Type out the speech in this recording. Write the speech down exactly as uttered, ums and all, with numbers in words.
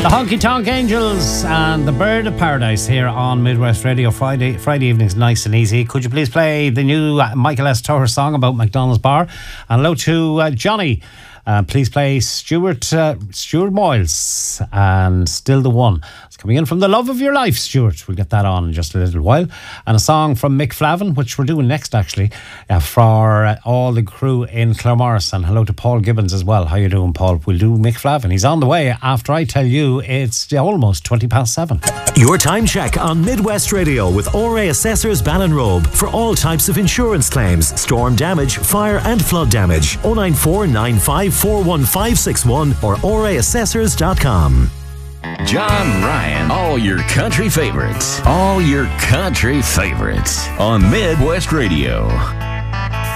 The Honky Tonk Angels and the Bird of Paradise here on Midwest Radio. Friday Friday evenings, nice and easy. Could you please play the new Michael S. Toher song about McDonald's Bar? And hello to uh, Johnny. Uh, please play Stuart uh, Stuart Moyles and Still the One. It's coming in from The Love of Your Life, Stuart. We'll get that on in just a little while. And a song from Mick Flavin, which we're doing next actually, uh, for uh, all the crew in Claremorris. And hello to Paul Gibbons as well. How you doing, Paul? We'll do Mick Flavin. He's on the way after I tell you it's almost twenty past seven. Your time check on Midwest Radio with O R A Assessors Ballinrobe for all types of insurance claims, storm damage, fire and flood damage. oh nine four nine five four one five six one or O R A assessors dot com. John Ryan, all your country favorites, all your country favorites on Midwest Radio.